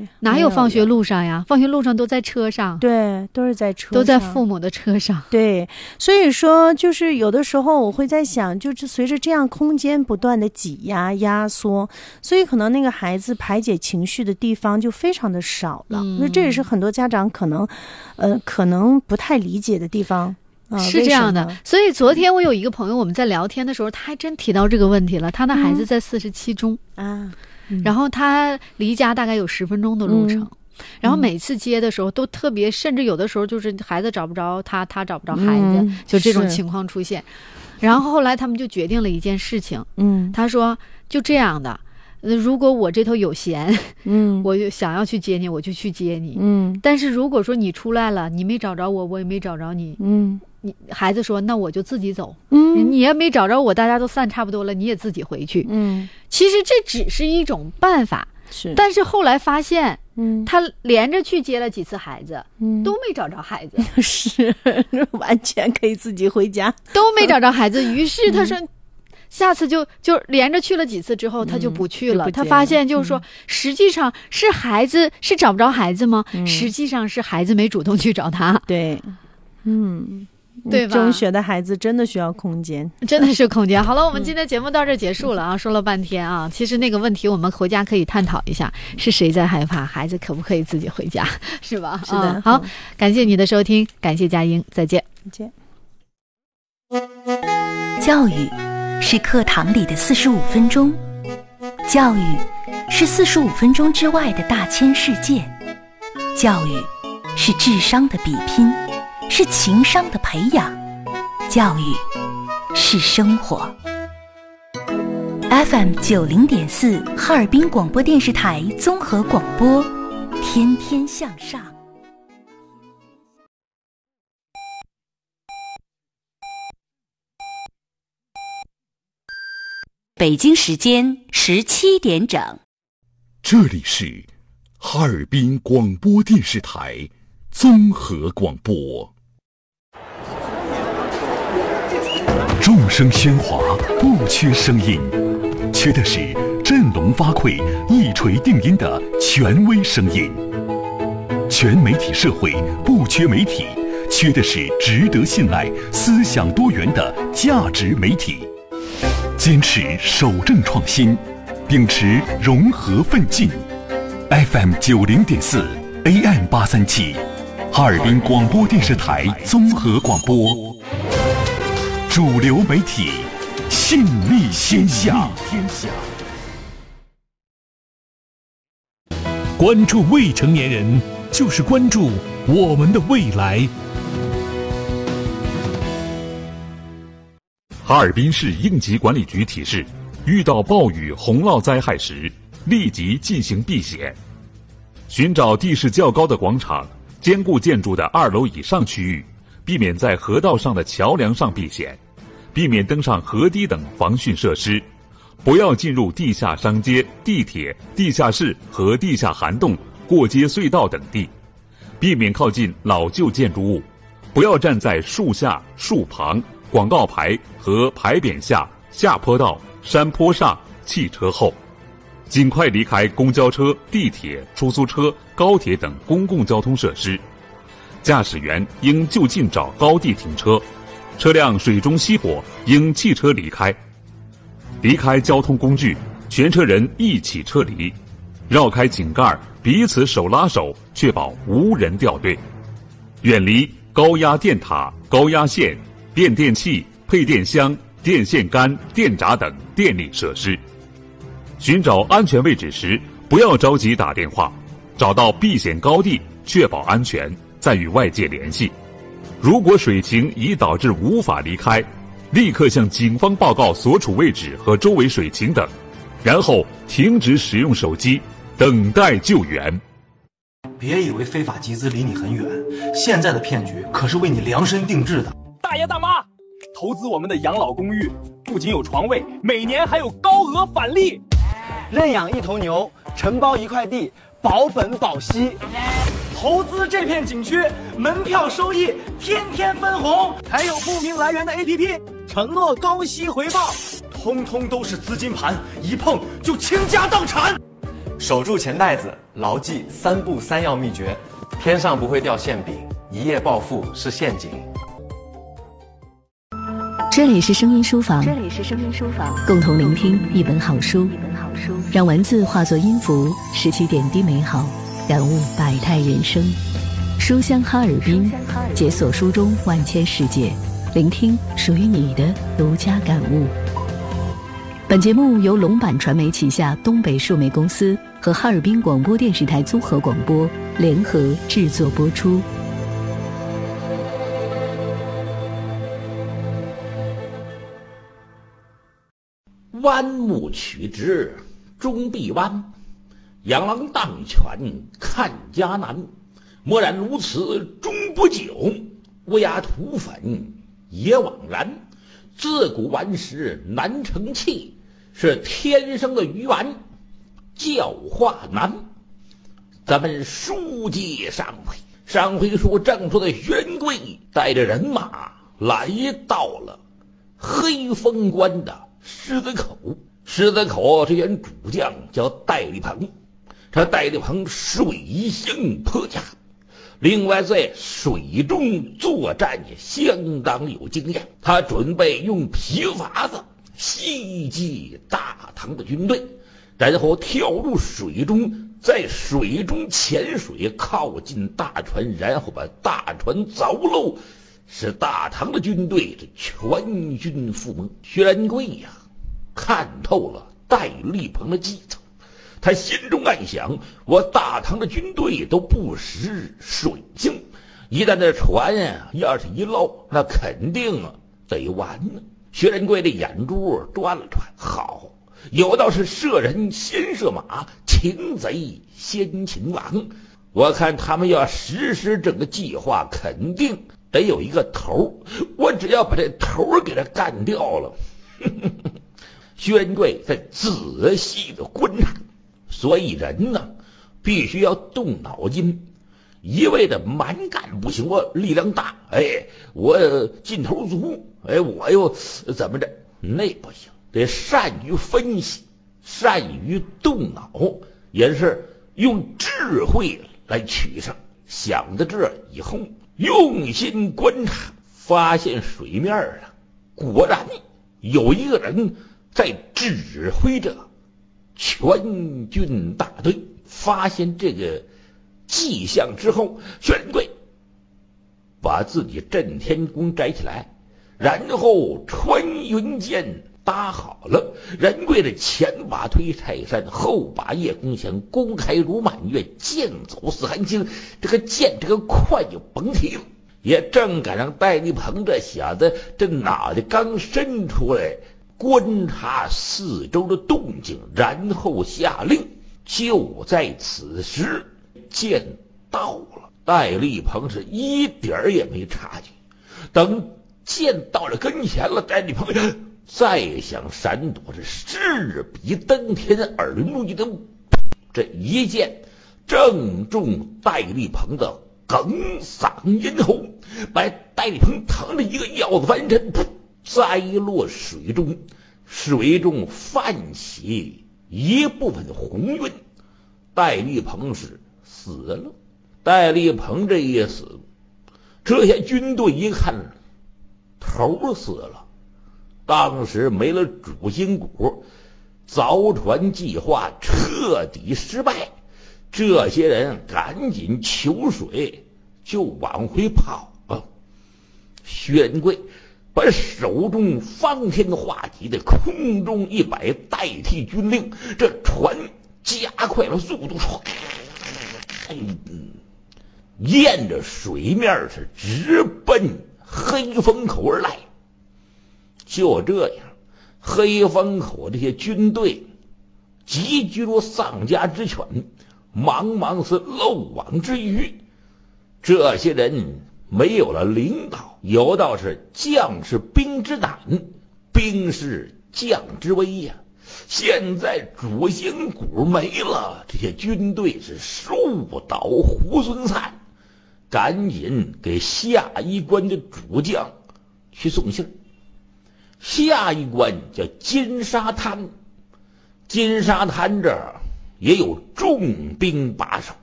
哪有放学路上呀？放学路上都在车上。 对，都是在车上， 都在父母的车上。 对，所以说就是有的时候我会在想，就是随着这样空间不断的挤压压缩，所以可能那个孩子排解情绪的地方就非常的少了。那这也是很多家长可能不太理解的地方。 是这样的，所以昨天我有一个朋友，我们在聊天的时候，他还真提到这个问题了。他的孩子在47中然后他离家大概有10分钟的路程。然后每次接的时候都特别，甚至有的时候就是孩子找不着他找不着孩子，就这种情况出现。然后后来他们就决定了一件事情，他说就这样的，如果我这头有闲，我就想要去接你，我就去接你，但是如果说你出来了，你没找着我，我也没找着你，你孩子说那我就自己走，你也没找着我，大家都散差不多了，你也自己回去，其实这只是一种办法，但是后来发现，他连着去接了几次孩子，都没找着孩子， 是完全可以自己回家， 都没找着孩子。于是他说，下次就连着去了几次之后，他就不去了。他发现就是说，实际上是孩子是找不着孩子吗？实际上是孩子没主动去找他。 对， 对吧？ 中学的孩子真的需要空间， 真的是空间。好了，我们今天节目到这儿结束了啊，说了半天啊，其实那个问题我们回家可以探讨一下，是谁在害怕，孩子可不可以自己回家，是吧？ 是的。 好，感谢你的收听，感谢佳英，再见。 再见。 教育是课堂里的45分钟，教育是45分钟之外的大千世界，教育是智商的比拼，是情商的培养，教育是生活。FM 90.4哈尔滨广播电视台综合广播，天天向上。北京时间17点整， 这里是哈尔滨广播电视台综合广播。众声喧哗，不缺声音，缺的是振聋发聩、一锤定音的权威声音。全媒体社会不缺媒体，缺的是值得信赖、思想多元的价值媒体。坚持守正创新，秉持融合奋进。FM 90.4 AM 837，哈尔滨广播电视台综合广播。主流媒体，信力天下。 关注未成年人，就是关注我们的未来。 哈尔滨市应急管理局提示：遇到暴雨、洪涝灾害时，立即进行避险，寻找地势较高的广场、坚固建筑的2楼以上区域，避免在河道上的桥梁上避险，避免登上河堤等防汛设施，不要进入地下商街、地铁、地下室和地下涵洞、过街隧道等地，避免靠近老旧建筑物，不要站在树下、树旁、广告牌和牌匾下、下坡道、山坡上、汽车后，尽快离开公交车、地铁、出租车、高铁等公共交通设施。驾驶员应就近找高地停车，车辆水中熄火应弃车离开。离开交通工具，全车人一起撤离，绕开井盖，彼此手拉手，确保无人掉队。远离高压电塔、高压线、变电器、配电箱、电线杆、电闸等电力设施。寻找安全位置时，不要着急打电话，找到避险高地，确保安全，再与外界联系。如果水情已导致无法离开，立刻向警方报告所处位置和周围水情等，然后停止使用手机，等待救援。 别以为非法集资离你很远，现在的骗局可是为你量身定制的。 大爷大妈，投资我们的养老公寓，不仅有床位，每年还有高额返利。 认养1头牛，承包1块地，保本保息。 投资这片景区，门票收益天天分红，还有不明来源的 APP， 承诺高息回报，通通都是资金盘，一碰就倾家荡产。 守住钱袋子， 牢记3步3要秘诀，天上不会掉馅饼，一夜暴富是陷阱。 这里是声音书房，共同聆听一本好书，让文字化作音符，拾起点滴美好，感悟百态人生。书香哈尔滨，解锁书中万千世界，聆听属于你的独家感悟。本节目由龙版传媒旗下东北数媒公司和哈尔滨广播电视台综合广播联合制作播出。 弯木取直终必弯，养狼当犬看家难。莫然如此终不久，乌鸦土粉也枉然。自古顽石难成器，是天生的鱼丸，教化难。咱们书接上回书正说的薛仁贵带着人马来到了黑风关的狮子口。狮子口这员主将叫戴笠鹏，这戴笠鹏水性颇佳，另外在水中作战也相当有经验。他准备用皮筏子袭击大唐的军队，然后跳入水中，在水中潜水靠近大船，然后把大船凿漏，使大唐的军队这全军覆没。薛仁贵呀，看透了戴笠鹏的计策，他心中暗想，我大唐的军队都不识水性，一旦这船呀要是一漏，那肯定得完呢。薛仁贵的眼珠转了转，好，有道是射人先射马，擒贼先擒王。我看他们要实施这个计划，肯定得有一个头，我只要把这头给他干掉了。薛仁贵在仔细的观察，所以人呢必须要动脑筋，一味的蛮干不行。我力量大，我劲头足，我又怎么着，那不行，得善于分析，善于动脑，也是用智慧来取胜。想到这以后，用心观察，发现水面啊果然有一个人在指挥着全军大队。发现这个迹象之后，薛仁贵把自己震天弓摘起来，然后穿云箭搭好了。仁贵的前把推泰山，后把叶公弦，弓开如满月，箭走似寒星。这个箭这个快就甭提了。也正赶上戴笠鹏这小子这脑袋刚伸出来，观察四周的动静，然后下令。就在此时，箭到了，戴笠鹏是一点儿也没察觉。等箭到了跟前了，戴笠鹏再想闪躲，这势比登天，耳目一瞪，这一箭正中戴笠鹏的哽嗓咽喉，把戴笠鹏疼的一个腰子翻身，栽落水中。水中泛起一部分红晕，戴笠鹏是死了。戴笠鹏这一死，这些军队一看头死了，当时没了主心骨，凿船计划彻底失败。这些人赶紧求水就往回跑啊。薛仁贵把手中方天画戟的空中一摆，代替军令，这船加快了速度，沿着水面是直奔黑风口而来。就这样，黑风口这些军队集聚如丧家之犬，茫茫是漏网之鱼。这些人没有了领导，有道是将是兵之胆，兵是将之威呀。现在主心骨没了，这些军队是树倒猢狲散，赶紧给下一关的主将去送信。下一关叫金沙滩，金沙滩这儿也有重兵把守。